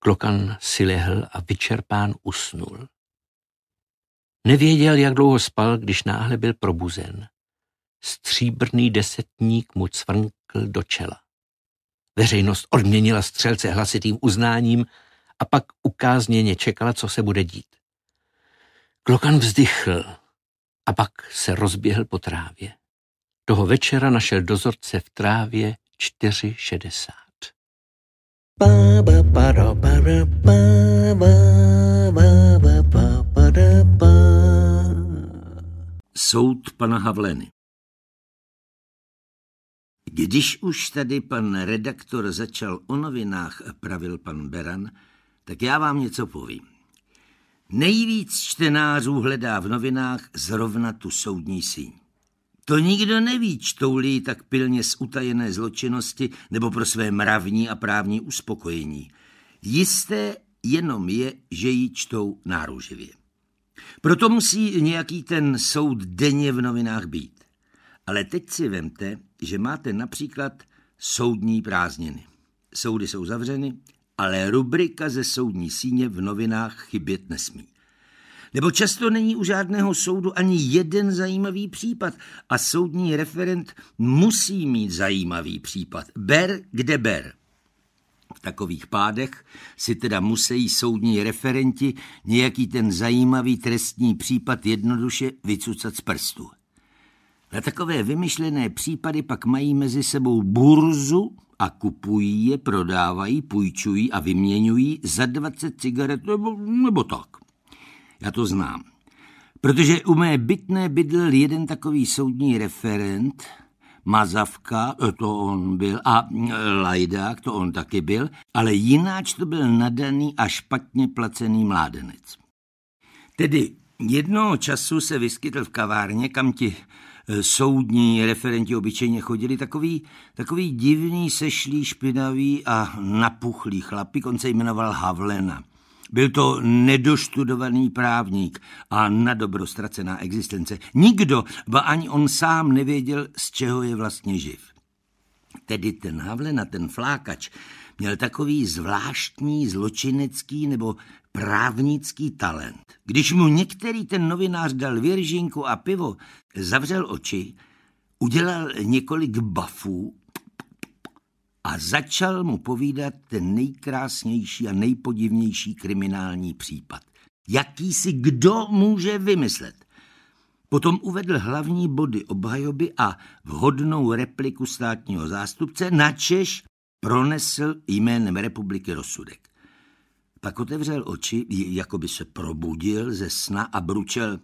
Klokan si lehl a vyčerpán usnul. Nevěděl, jak dlouho spal, když náhle byl probuzen. Stříbrný desetník mu cvrnkl do čela. Veřejnost odměnila střelce hlasitým uznáním a pak ukázněně čekala, co se bude dít. Klokan vzdychl a pak se rozběhl po trávě. Toho večera našel dozorce v trávě 4,60. Soud pana Havleny. Když už tady pan redaktor začal o novinách, pravil pan Beran, tak já vám něco povím. Nejvíc čtenářů hledá v novinách zrovna tu soudní síň. To nikdo neví, čtou-li tak pilně z utajené zločinnosti nebo pro své mravní a právní uspokojení. Jisté jenom je, že ji čtou náruživě. Proto musí nějaký ten soud denně v novinách být. Ale teď si vemte, že máte například soudní prázdniny. Soudy jsou zavřeny, ale rubrika ze soudní síně v novinách chybět nesmí. Nebo často není u žádného soudu ani jeden zajímavý případ a soudní referent musí mít zajímavý případ. Ber, kde ber. V takových pádech si teda musí soudní referenti nějaký ten zajímavý trestní případ jednoduše vycucat z prstu. Na takové vymyšlené případy pak mají mezi sebou burzu a kupují je, prodávají, půjčují a vyměňují za 20 cigaret nebo tak. Já to znám, protože u mé bytné bydlel jeden takový soudní referent, Mazavka, to on byl, a Lajdák, to on taky byl, ale jináč to byl nadaný a špatně placený mládenec. Tedy jednoho času se vyskytl v kavárně, kam ti soudní referenti obyčejně chodili, takový divný, sešlý, špinavý a napuchlý chlapík, on se jmenoval Havlena. Byl to nedoštudovaný právník a na dobro ztracená existence. Nikdo, ba ani on sám nevěděl, z čeho je vlastně živ. Tedy ten Havlena, ten flákač, měl takový zvláštní zločinecký nebo právnický talent. Když mu některý ten novinář dal věržínku a pivo, zavřel oči, udělal několik bafů a začal mu povídat ten nejkrásnější a nejpodivnější kriminální případ. Jaký si kdo může vymyslet? Potom uvedl hlavní body obhajoby a vhodnou repliku státního zástupce, načež pronesl jménem republiky rozsudek. Pak otevřel oči, jako by se probudil ze sna a bručel: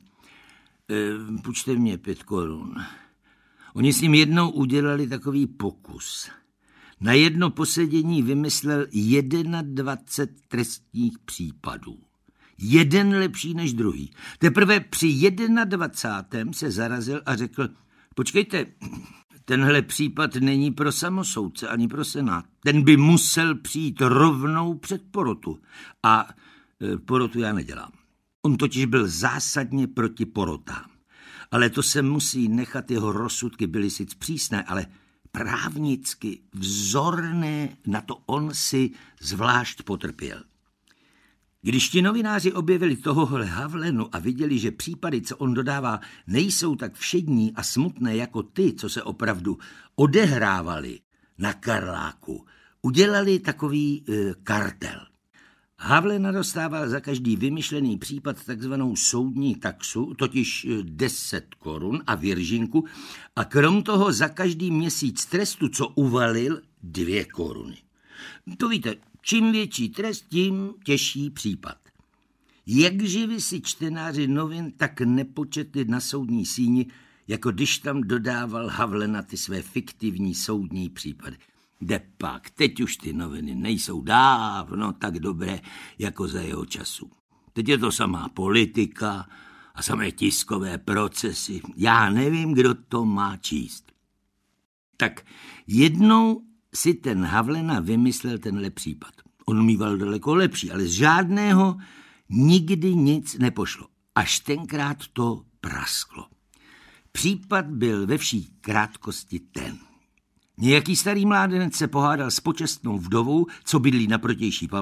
půjčte mě 5 korun. Oni s ním jednou udělali takový pokus. Na jedno posedění vymyslel 21 trestních případů. Jeden lepší než druhý. Teprve při 21. se zarazil a řekl: počkejte, tenhle případ není pro samosoudce ani pro senát. Ten by musel přijít rovnou před porotu. A porotu já nedělám. On totiž byl zásadně proti porotám. Ale to se musí nechat, jeho rozsudky byly sice přísné, ale právnicky vzorné, na to on si zvlášť potrpěl. Když ti novináři objevili tohohle Havlenu a viděli, že případy, co on dodává, nejsou tak všední a smutné jako ty, co se opravdu odehrávaly na Karláku, udělali takový kartel. Havlena dostával za každý vymyšlený případ takzvanou soudní taxu, totiž 10 korun a věržinku, a krom toho za každý měsíc trestu, co uvalil, 2 koruny. To víte, čím větší trest, tím těžší případ. Jak živi si čtenáři novin tak nepočetli na soudní síni, jako když tam dodával Havlena ty své fiktivní soudní případy. Depak, teď už ty noviny nejsou dávno tak dobré, jako za jeho času. Teď je to samá politika a samé tiskové procesy. Já nevím, kdo to má číst. Tak jednou si ten Havlena vymyslel tenhle případ. On mýval daleko lepší, ale z žádného nikdy nic nepošlo. Až tenkrát to prasklo. Případ byl ve vší krátkosti ten. Nějaký starý mládenec se pohádal s počestnou vdovou, co bydlí na protější